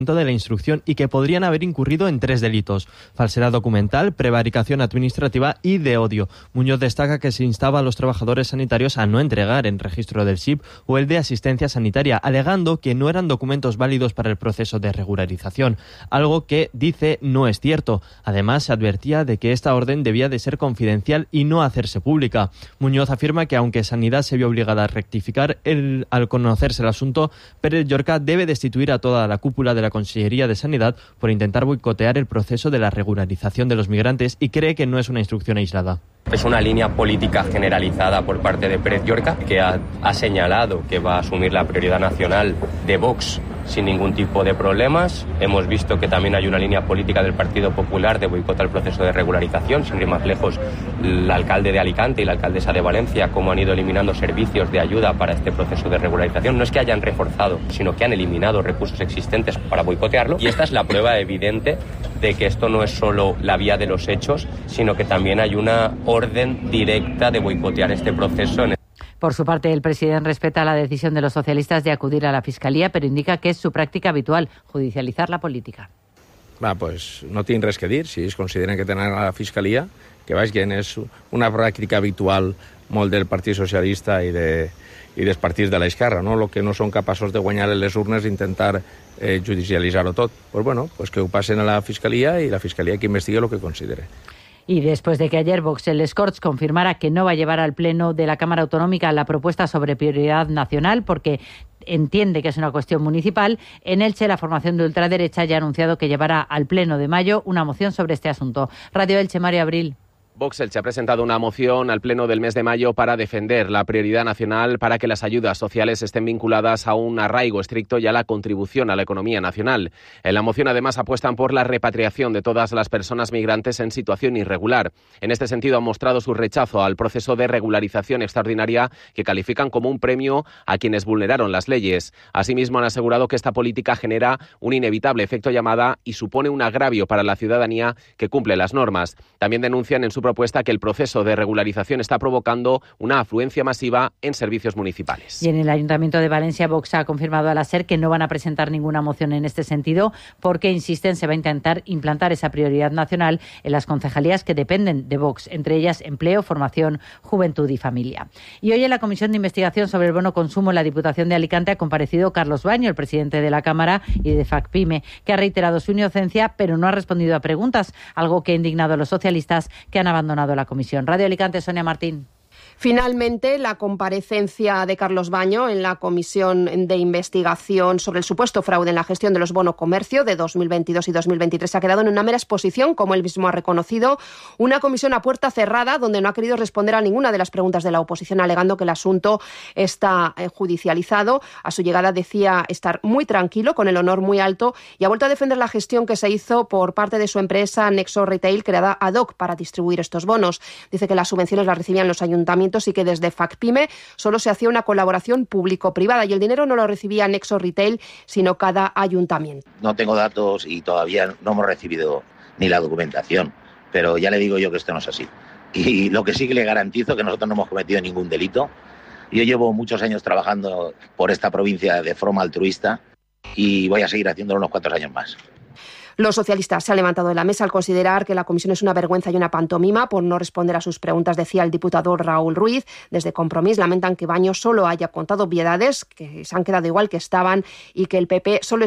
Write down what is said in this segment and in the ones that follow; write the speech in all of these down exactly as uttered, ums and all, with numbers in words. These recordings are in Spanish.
de la instrucción y que podrían haber incurrido en tres delitos: falsedad documental, prevaricación administrativa y de odio. Muñoz destaca que se instaba a los trabajadores sanitarios a no entregar el registro del S I P o el de asistencia sanitaria, alegando que no eran documentos válidos para el proceso de regularización, algo que, dice, no es cierto. Además, se advertía de que esta orden debía de ser confidencial y no hacerse pública. Muñoz afirma que aunque Sanidad se vio obligada a rectificar, el, al conocerse el asunto, Pérez Llorca debe destituir a toda la cúpula de la Consellería de Sanidad por intentar boicotear el proceso de la regularización de los migrantes y cree que no es una instrucción aislada. Es una línea política generalizada por parte de Pérez Llorca, que ha, ha señalado que va a asumir la prioridad nacional de Vox sin ningún tipo de problemas. Hemos visto que también hay una línea política del Partido Popular de boicot al proceso de regularización. Sin ir más lejos, el alcalde de Alicante y la alcaldesa de Valencia, cómo han ido eliminando servicios de ayuda para este proceso de regularización. No es que hayan reforzado, sino que han eliminado recursos existentes para boicotearlo. Y esta es la prueba evidente de que esto no es solo la vía de los hechos, sino que también hay una orden directa de boicotear este proceso. En Por su parte, el presidente respeta la decisión de los socialistas de acudir a la Fiscalía, pero indica que es su práctica habitual, judicializar la política. Va, pues no tienen res que dir. Si ells consideren que tenen a la Fiscalia, que vagin, és una pràctica habitual molt del Partit Socialista i, de, i dels partits de l'esquerra, no? El que no són capaços de guanyar en les urnes, intentar eh, judicialitzar-ho tot. Pues bueno, pues que ho passen a la Fiscalia i la Fiscalia que investigue lo que considere. Y después de que ayer Vox en les Corts confirmara que no va a llevar al Pleno de la Cámara Autonómica la propuesta sobre prioridad nacional porque entiende que es una cuestión municipal, en Elche la formación de ultraderecha ya ha anunciado que llevará al Pleno de mayo una moción sobre este asunto. Radio Elche, Mario Abril. Vox Elche ha presentado una moción al Pleno del mes de mayo para defender la prioridad nacional para que las ayudas sociales estén vinculadas a un arraigo estricto y a la contribución a la economía nacional. En la moción además apuestan por la repatriación de todas las personas migrantes en situación irregular. En este sentido han mostrado su rechazo al proceso de regularización extraordinaria que califican como un premio a quienes vulneraron las leyes. Asimismo han asegurado que esta política genera un inevitable efecto llamada y supone un agravio para la ciudadanía que cumple las normas. También denuncian en su propuesta que el proceso de regularización está provocando una afluencia masiva en servicios municipales. Y en el Ayuntamiento de Valencia, Vox ha confirmado a la SER que no van a presentar ninguna moción en este sentido porque, insisten, se va a intentar implantar esa prioridad nacional en las concejalías que dependen de Vox, entre ellas Empleo, Formación, Juventud y Familia. Y hoy en la Comisión de Investigación sobre el Bono Consumo en la Diputación de Alicante ha comparecido Carlos Baño, el presidente de la Cámara y de FACPIME, que ha reiterado su inocencia pero no ha respondido a preguntas, algo que ha indignado a los socialistas que han abandonado la comisión. Radio Alicante, Sonia Martín. Finalmente, la comparecencia de Carlos Baño en la Comisión de Investigación sobre el supuesto fraude en la gestión de los bonos comercio de dos mil veintidós y dos mil veintitrés ha quedado en una mera exposición, como él mismo ha reconocido, una comisión a puerta cerrada donde no ha querido responder a ninguna de las preguntas de la oposición, alegando que el asunto está judicializado. A su llegada decía estar muy tranquilo, con el honor muy alto, y ha vuelto a defender la gestión que se hizo por parte de su empresa Nexo Retail, creada ad hoc para distribuir estos bonos. Dice que las subvenciones las recibían los ayuntamientos y que desde FACPIME solo se hacía una colaboración público-privada y el dinero no lo recibía Nexo Retail, sino cada ayuntamiento. No tengo datos y todavía no hemos recibido ni la documentación, pero ya le digo yo que esto no es así. Y lo que sí que le garantizo es que nosotros no hemos cometido ningún delito. Yo llevo muchos años trabajando por esta provincia de forma altruista y voy a seguir haciéndolo unos cuantos años más. Los socialistas se han levantado de la mesa al considerar que la comisión es una vergüenza y una pantomima por no responder a sus preguntas, decía el diputado Raúl Ruiz. Desde Compromís lamentan que Baño solo haya contado obviedades, que se han quedado igual que estaban y que el P P solo...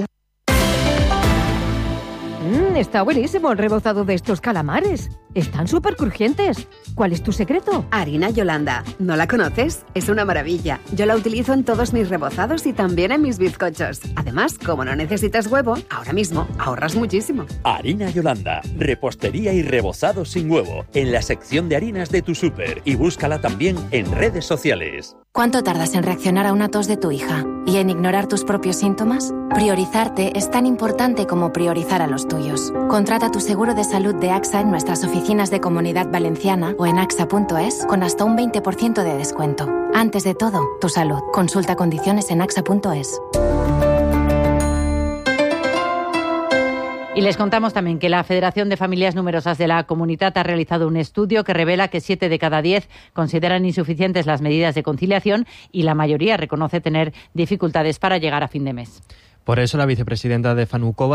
Mm, está buenísimo el rebozado de estos calamares. Están súper crujientes. ¿Cuál es tu secreto? Harina Yolanda. ¿No la conoces? Es una maravilla. Yo la utilizo en todos mis rebozados y también en mis bizcochos. Además, como no necesitas huevo, ahora mismo ahorras muchísimo. Harina Yolanda. Repostería y rebozado sin huevo. En la sección de harinas de tu súper. Y búscala también en redes sociales. ¿Cuánto tardas en reaccionar a una tos de tu hija? ¿Y en ignorar tus propios síntomas? Priorizarte es tan importante como priorizar a los tuyos. Contrata tu seguro de salud de AXA en nuestras oficinas de Comunidad Valenciana o en axa punto es con hasta un veinte por ciento de descuento. Antes de todo, tu salud. Consulta condiciones en axa punto es. Y les contamos también que la Federación de Familias Numerosas de la Comunitat ha realizado un estudio que revela que siete de cada diez consideran insuficientes las medidas de conciliación y la mayoría reconoce tener dificultades para llegar a fin de mes. Por eso la vicepresidenta de Fanukova